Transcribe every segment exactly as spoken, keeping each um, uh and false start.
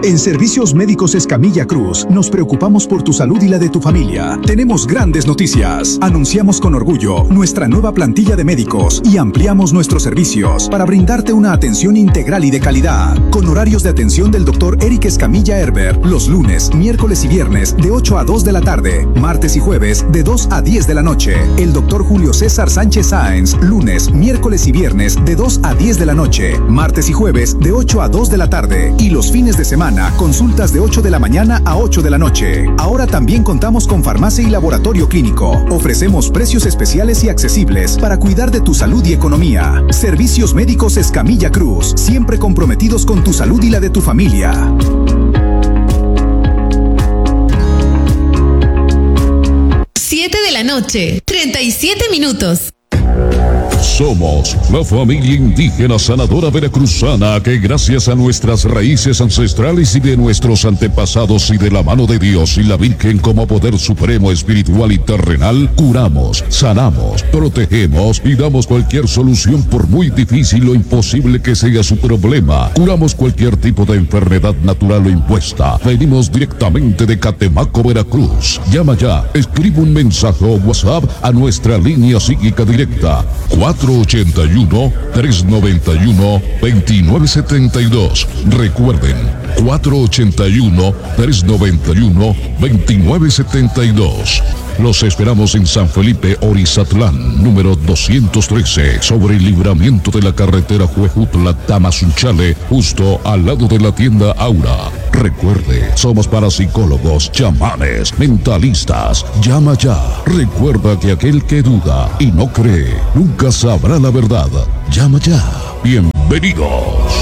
En Servicios Médicos Escamilla Cruz, nos preocupamos por tu salud y la de tu familia. Tenemos grandes noticias. Anunciamos con orgullo nuestra nueva plantilla de médicos y ampliamos nuestros servicios para brindarte una atención integral y de calidad. Con horarios de atención del doctor Eric Escamilla Herbert, los lunes, miércoles y viernes de ocho a dos de la tarde, martes y jueves de dos a diez de la noche. El doctor Julio César Sánchez Sáenz, lunes, miércoles y viernes de dos a diez de la noche, martes y jueves de ocho a dos de la tarde y los fines de semana consultas de ocho de la mañana a ocho de la noche. Ahora también contamos con farmacia y laboratorio clínico. Ofrecemos precios especiales y accesibles para cuidar de tu salud y economía. Servicios Médicos Escamilla Cruz, siempre comprometidos con tu salud y la de tu familia. siete de la noche, treinta y siete minutos. Somos la familia indígena sanadora veracruzana que gracias a nuestras raíces ancestrales y de nuestros antepasados y de la mano de Dios y la Virgen como poder supremo espiritual y terrenal, curamos, sanamos, protegemos y damos cualquier solución por muy difícil o imposible que sea su problema. Curamos cualquier tipo de enfermedad natural o impuesta. Venimos directamente de Catemaco, Veracruz. Llama ya, escribe un mensaje o WhatsApp a nuestra línea psíquica directa cuatro ochenta y uno, trescientos noventa y uno, veintinueve setenta y dos. Recuerden, cuatro ochenta y uno, trescientos noventa y uno, veintinueve setenta y dos. Los esperamos en San Felipe, Orizatlán, número doscientos trece, sobre el libramiento de la carretera Huejutla-Tamazunchale, justo al lado de la tienda Aura. Recuerde, somos parapsicólogos, chamanes, mentalistas. Llama ya. Recuerda que aquel que duda y no cree, nunca sabrá la verdad. Llama ya. Bienvenidos.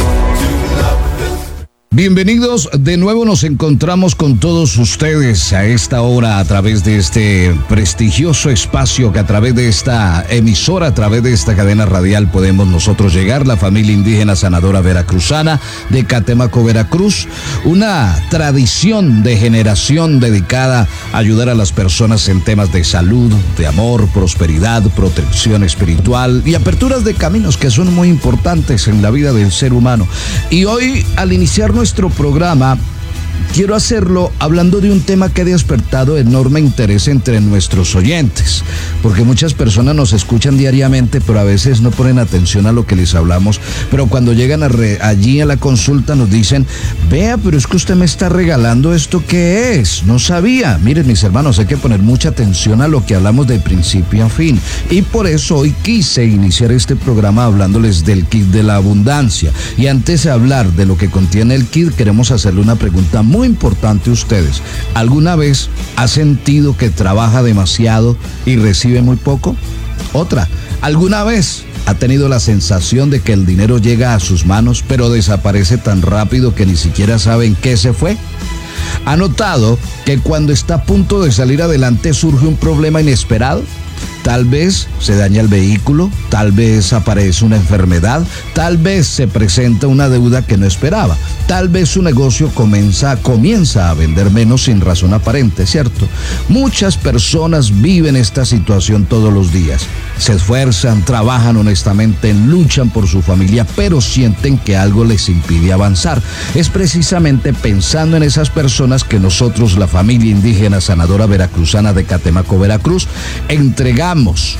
Bienvenidos, de nuevo nos encontramos con todos ustedes a esta hora a través de este prestigioso espacio que a través de esta emisora, a través de esta cadena radial podemos nosotros llegar, la familia indígena sanadora veracruzana de Catemaco, Veracruz, una tradición de generación dedicada a ayudar a las personas en temas de salud, de amor, prosperidad, protección espiritual y aperturas de caminos que son muy importantes en la vida del ser humano. Y hoy, al iniciar nuestro programa, quiero hacerlo hablando de un tema que ha despertado enorme interés entre nuestros oyentes, porque muchas personas nos escuchan diariamente, pero a veces no ponen atención a lo que les hablamos, pero cuando llegan a re, allí a la consulta nos dicen, vea, pero es que usted me está regalando esto, ¿qué es? No sabía. Miren, mis hermanos, hay que poner mucha atención a lo que hablamos de principio a fin, y por eso hoy quise iniciar este programa hablándoles del kit de la abundancia. Y antes de hablar de lo que contiene el kit, queremos hacerle una pregunta muy importante a ustedes. ¿Alguna vez ha sentido que trabaja demasiado y recibe muy poco? Otra, ¿alguna vez ha tenido la sensación de que el dinero llega a sus manos pero desaparece tan rápido que ni siquiera saben qué se fue? ¿Ha notado que cuando está a punto de salir adelante surge un problema inesperado? Tal vez se daña el vehículo, tal vez aparece una enfermedad, tal vez se presenta una deuda que no esperaba, tal vez su negocio comienza, comienza a vender menos sin razón aparente, ¿cierto? Muchas personas viven esta situación todos los días. Se esfuerzan, trabajan honestamente, luchan por su familia, pero sienten que algo les impide avanzar. Es precisamente pensando en esas personas que nosotros, la familia indígena sanadora veracruzana de Catemaco, Veracruz, entregamos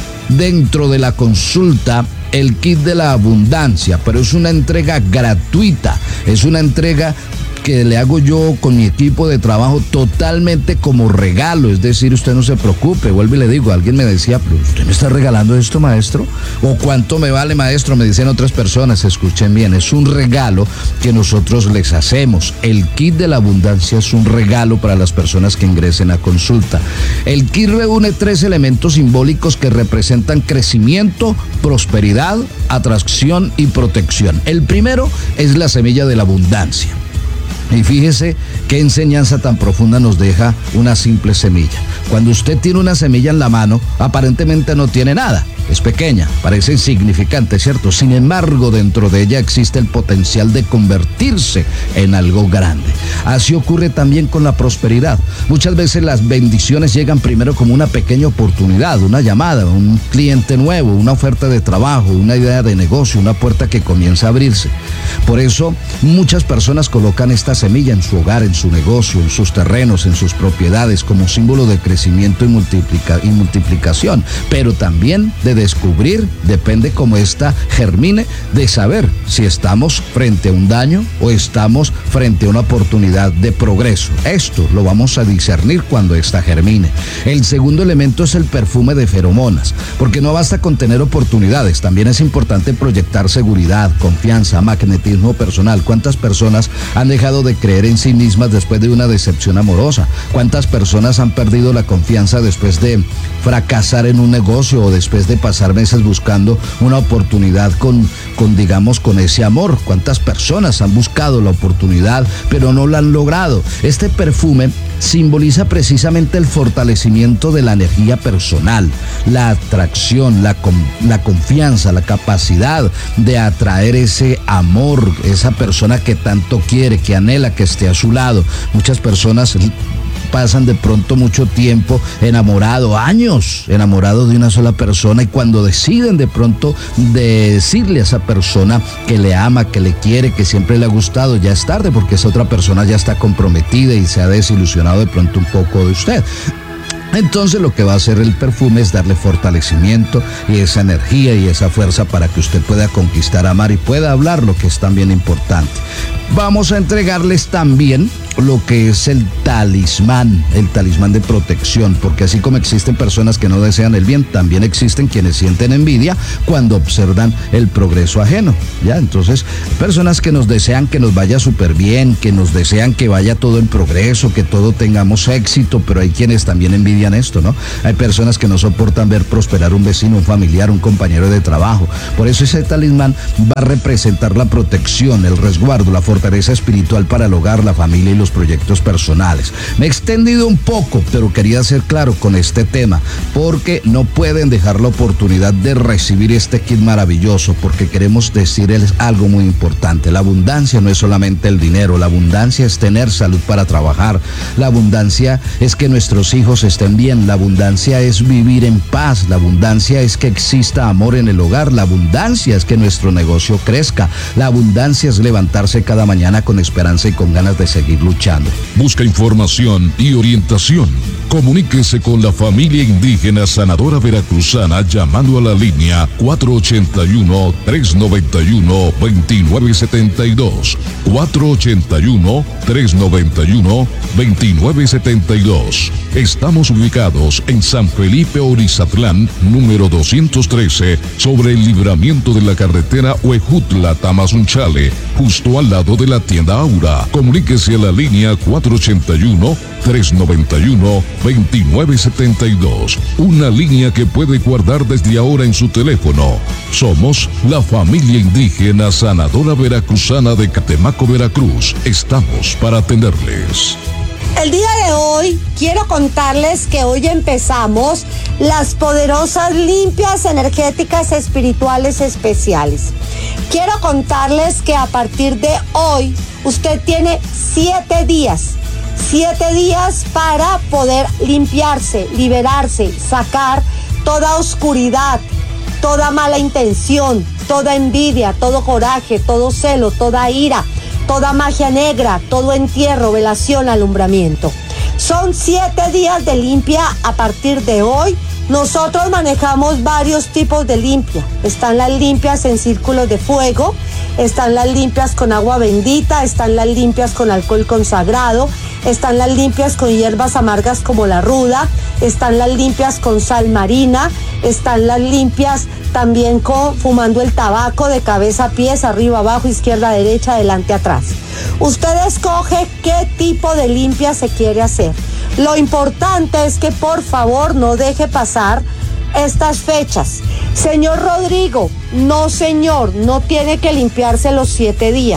dentro de la consulta el kit de la abundancia, pero es una entrega gratuita, es una entrega que le hago yo con mi equipo de trabajo totalmente como regalo, es decir, usted no se preocupe. Vuelvo y le digo, alguien me decía, pero ¿usted me está regalando esto, maestro? ¿O cuánto me vale, maestro? Me dicen otras personas, escuchen bien, es un regalo que nosotros les hacemos. El kit de la abundancia es un regalo para las personas que ingresen a consulta. El kit reúne tres elementos simbólicos que representan crecimiento, prosperidad, atracción y protección. El primero es la semilla de la abundancia. Y fíjese qué enseñanza tan profunda nos deja una simple semilla. Cuando usted tiene una semilla en la mano, aparentemente no tiene nada. Es pequeña, parece insignificante, ¿cierto? Sin embargo, dentro de ella existe el potencial de convertirse en algo grande. Así ocurre también con la prosperidad. Muchas veces las bendiciones llegan primero como una pequeña oportunidad, una llamada, un cliente nuevo, una oferta de trabajo, una idea de negocio, una puerta que comienza a abrirse. Por eso, muchas personas colocan esta semilla en su hogar, en su negocio, en sus terrenos, en sus propiedades, como símbolo de crecimiento y, multiplica- y multiplicación, pero también de descubrir, depende cómo ésta germine, de saber si estamos frente a un daño o estamos frente a una oportunidad de progreso. Esto lo vamos a discernir cuando ésta germine. El segundo elemento es el perfume de feromonas, porque no basta con tener oportunidades, también es importante proyectar seguridad, confianza, magnetismo personal. ¿Cuántas personas han dejado de creer en sí mismas después de una decepción amorosa? ¿Cuántas personas han perdido la confianza después de fracasar en un negocio o después de pasar meses buscando una oportunidad con, con, digamos, con ese amor? ¿Cuántas personas han buscado la oportunidad pero no la han logrado? Este perfume simboliza precisamente el fortalecimiento de la energía personal, la atracción, la, la confianza, la capacidad de atraer ese amor, esa persona que tanto quiere, que anhela que esté a su lado. Muchas personas pasan de pronto mucho tiempo enamorado, años enamorado de una sola persona, y cuando deciden de pronto decirle a esa persona que le ama, que le quiere, que siempre le ha gustado, ya es tarde, porque esa otra persona ya está comprometida y se ha desilusionado de pronto un poco de usted. Entonces lo que va a hacer el perfume es darle fortalecimiento y esa energía y esa fuerza para que usted pueda conquistar, amar y pueda hablar, lo que es también importante. Vamos a entregarles también lo que es el talismán, el talismán de protección, porque así como existen personas que no desean el bien, también existen quienes sienten envidia cuando observan el progreso ajeno, ¿ya? Entonces, personas que nos desean que nos vaya súper bien, que nos desean que vaya todo en progreso, que todo tengamos éxito, pero hay quienes también envidian esto, ¿no? Hay personas que no soportan ver prosperar un vecino, un familiar, un compañero de trabajo. Por eso ese talismán va a representar la protección, el resguardo, la fortaleza espiritual para el hogar, la familia y los proyectos personales. Me he extendido un poco, pero quería ser claro con este tema, porque no pueden dejar la oportunidad de recibir este kit maravilloso, porque queremos decirles algo muy importante. La abundancia no es solamente el dinero, la abundancia es tener salud para trabajar, la abundancia es que nuestros hijos estén bien, la abundancia es vivir en paz, la abundancia es que exista amor en el hogar, la abundancia es que nuestro negocio crezca, la abundancia es levantarse cada mañana con esperanza y con ganas de seguir luchando. Busca información y orientación. Comuníquese con la familia indígena sanadora veracruzana llamando a la línea cuatro ochenta y uno, tres noventa y uno, veintinueve setenta y dos. cuatro ochenta y uno, tres noventa y uno, veintinueve setenta y dos. Estamos ubicados en San Felipe Orizatlán, número doscientos trece, sobre el libramiento de la carretera Huejutla-Tamazunchale, justo al lado de la tienda Aura. Comuníquese a la línea cuatro ochenta y uno, tres noventa y uno, veintinueve setenta y dos. Una línea que puede guardar desde ahora en su teléfono. Somos la familia indígena sanadora veracruzana de Catemaco, Veracruz. Estamos para atenderles. El día de hoy quiero contarles que hoy empezamos las poderosas limpias energéticas espirituales especiales. Quiero contarles que a partir de hoy usted tiene siete días, siete días para poder limpiarse, liberarse, sacar toda oscuridad, toda mala intención, toda envidia, todo coraje, todo celo, toda ira, toda magia negra, todo entierro, velación, alumbramiento. Son siete días de limpia a partir de hoy. Nosotros manejamos varios tipos de limpia. Están las limpias en círculos de fuego, están las limpias con agua bendita, están las limpias con alcohol consagrado, están las limpias con hierbas amargas como la ruda, están las limpias con sal marina, están las limpias también con fumando el tabaco de cabeza a pies, arriba, abajo, izquierda, derecha, adelante, atrás. Usted escoge qué tipo de limpia se quiere hacer. Lo importante es que por favor no deje pasar estas fechas. Señor Rodrigo, no señor, no tiene que limpiarse los siete días.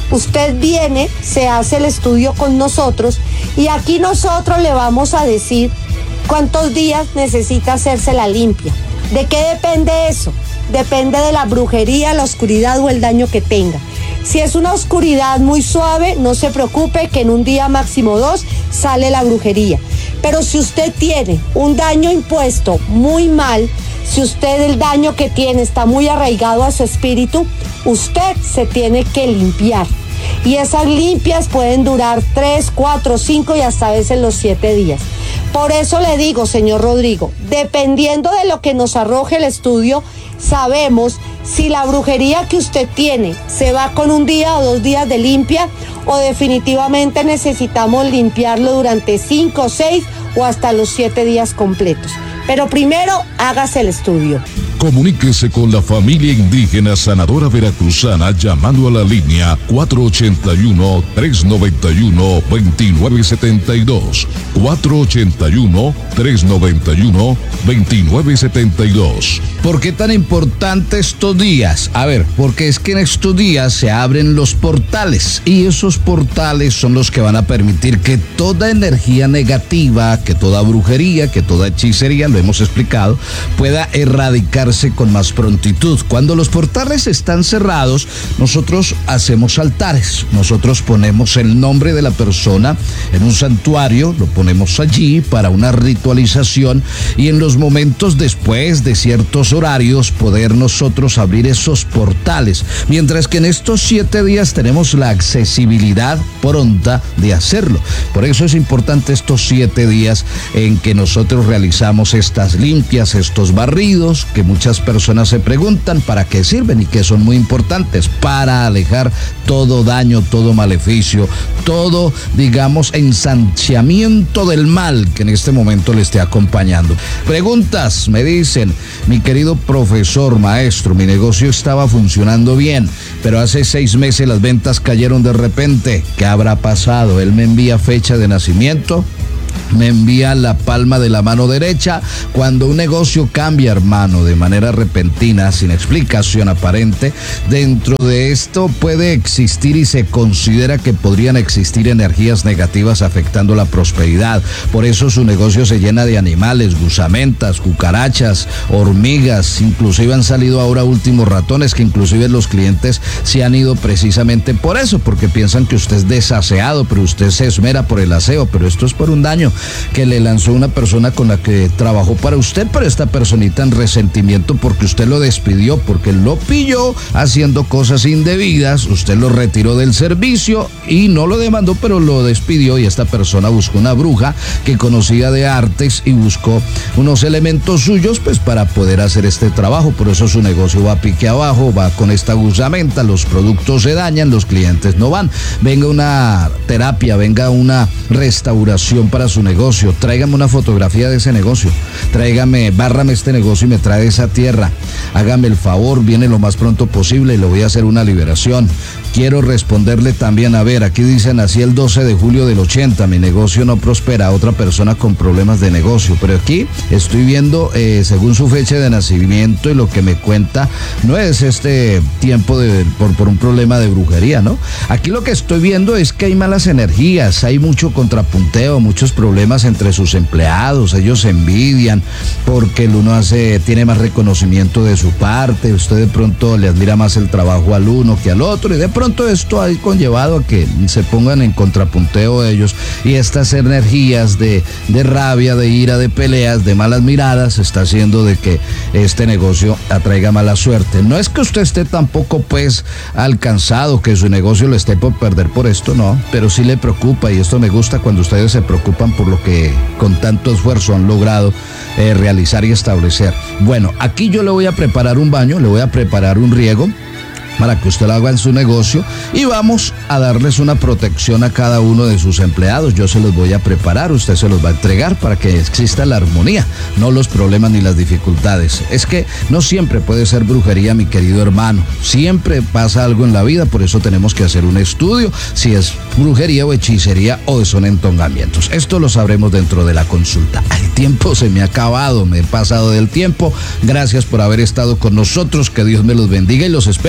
usted viene, se hace el estudio con nosotros y aquí nosotros le vamos a decir cuántos días necesita hacerse la limpia. ¿De qué depende eso? Depende de la brujería, la oscuridad o el daño que tenga. Si es una oscuridad muy suave, no se preocupe que en un día máximo dos sale la brujería. Pero si usted tiene un daño impuesto muy mal, si usted el daño que tiene está muy arraigado a su espíritu, usted se tiene que limpiar. Y esas limpias pueden durar tres, cuatro, cinco y hasta a veces los siete días. Por eso le digo, señor Rodrigo, dependiendo de lo que nos arroje el estudio, sabemos si la brujería que usted tiene se va con un día o dos días de limpia o definitivamente necesitamos limpiarlo durante cinco, seis o hasta los siete días completos. Pero primero hágase el estudio. Comuníquese con la familia indígena sanadora veracruzana llamando a la línea cuatro ochenta y uno, trescientos noventa y uno, veintinueve setenta y dos. cuatro ochenta y uno, trescientos noventa y uno, veintinueve setenta y dos. ¿Por qué tan importante estos días? A ver, porque es que en estos días se abren los portales y esos portales son los que van a permitir que toda energía negativa, que toda brujería, que toda hechicería, lo hemos explicado, pueda erradicarse con más prontitud. Cuando los portales están cerrados, nosotros hacemos altares, nosotros ponemos el nombre de la persona en un santuario, lo ponemos allí para una ritualización y en los momentos después de ciertos horarios poder nosotros abrir esos portales, mientras que en estos siete días tenemos la accesibilidad pronta de hacerlo. Por eso es importante estos siete días en que nosotros realizamos estas limpias, estos barridos, que muchas personas se preguntan para qué sirven y que son muy importantes para alejar todo daño, todo maleficio, todo, digamos, ensanchamiento del mal que en este momento le esté acompañando. Preguntas, me dicen, mi querido profesor, maestro, mi negocio estaba funcionando bien, pero hace seis meses las ventas cayeron de repente. ¿Qué habrá pasado? Él me envía fecha de nacimiento, me envía la palma de la mano derecha. Cuando un negocio cambia, hermano, de manera repentina, sin explicación aparente, dentro de esto puede existir y se considera que podrían existir energías negativas afectando la prosperidad. Por eso su negocio se llena de animales, gusamentas, cucarachas, hormigas, inclusive han salido ahora últimos ratones, que inclusive los clientes se han ido precisamente por eso, porque piensan que usted es desaseado, pero usted se esmera por el aseo, pero esto es por un daño que le lanzó una persona con la que trabajó para usted, pero esta personita en resentimiento porque usted lo despidió, porque lo pilló haciendo cosas indebidas, usted lo retiró del servicio y no lo demandó, pero lo despidió y esta persona buscó una bruja que conocía de artes y buscó unos elementos suyos pues para poder hacer este trabajo. Por eso su negocio va a pique abajo, va con esta gusamenta, los productos se dañan, los clientes no van. Venga una terapia, venga una restauración para su negocio, tráigame una fotografía de ese negocio, tráigame, bárrame este negocio y me trae esa tierra, hágame el favor, viene lo más pronto posible y le voy a hacer una liberación. Quiero responderle también, a ver, aquí dice, nací el doce de julio del ochenta, mi negocio no prospera, otra persona con problemas de negocio, pero aquí estoy viendo, eh, según su fecha de nacimiento y lo que me cuenta, no es este tiempo de, por, por un problema de brujería, ¿no? Aquí lo que estoy viendo es que hay malas energías, hay mucho contrapunteo, muchos problemas entre sus empleados, ellos se envidian porque el uno hace, tiene más reconocimiento de su parte, usted de pronto le admira más el trabajo al uno que al otro y de pronto esto ha conllevado a que se pongan en contrapunteo ellos y estas energías de, de rabia, de ira, de peleas, de malas miradas está haciendo de que este negocio atraiga mala suerte. No es que usted esté tampoco pues alcanzado, que su negocio lo esté por perder por esto, no, pero sí le preocupa y esto me gusta cuando ustedes se preocupan por lo que con tanto esfuerzo han logrado eh, realizar y establecer. Bueno, aquí yo le voy a preparar un baño, le voy a preparar un riego para que usted lo haga en su negocio y vamos a darles una protección a cada uno de sus empleados. Yo se los voy a preparar, usted se los va a entregar para que exista la armonía, no los problemas ni las dificultades. Es que no siempre puede ser brujería, mi querido hermano, siempre pasa algo en la vida, por eso tenemos que hacer un estudio si es brujería o hechicería o son entongamientos. Esto lo sabremos dentro de la consulta. El tiempo se me ha acabado, me he pasado del tiempo. Gracias por haber estado con nosotros, que Dios me los bendiga y los espero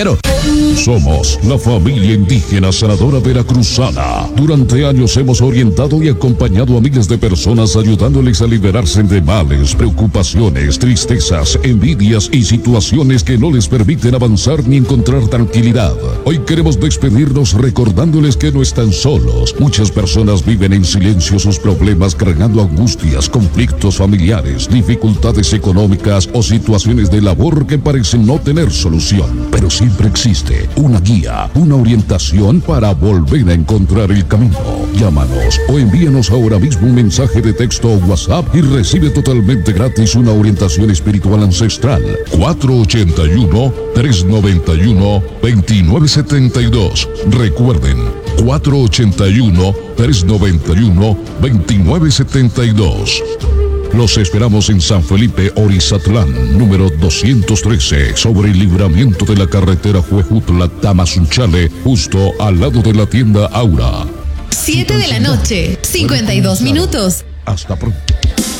Somos la familia indígena sanadora veracruzana. Durante años hemos orientado y acompañado a miles de personas ayudándoles a liberarse de males, preocupaciones, tristezas, envidias y situaciones que no les permiten avanzar ni encontrar tranquilidad. Hoy queremos despedirnos recordándoles que no están solos. Muchas personas viven en silencio sus problemas, cargando angustias, conflictos familiares, dificultades económicas o situaciones de labor que parecen no tener solución. Pero siempre existe una guía, una orientación para volver a encontrar el camino. Llámanos o envíanos ahora mismo un mensaje de texto o WhatsApp y recibe totalmente gratis una orientación espiritual ancestral. cuatro ocho uno, tres nueve uno, dos nueve siete dos. Recuerden, cuatro ocho uno, tres nueve uno, dos nueve siete dos. Los esperamos en San Felipe, Orizatlán, número doscientos trece, sobre el libramiento de la carretera Huejutla-Tamazunchale, justo al lado de la tienda Aura. siete de la noche, cincuenta y dos minutos. Hasta pronto.